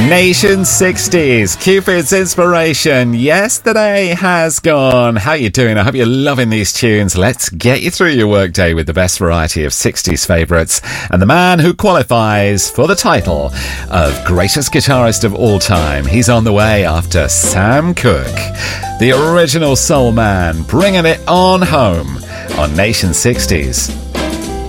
Nation 60s, Cupid's inspiration. Yesterday has gone. How you doing? I hope you're loving these tunes. Let's get you through your workday with the best variety of 60s favourites. And the man who qualifies for the title of greatest guitarist of all time. He's on the way after Sam Cooke, the original soul man, bringing it on home on Nation 60s.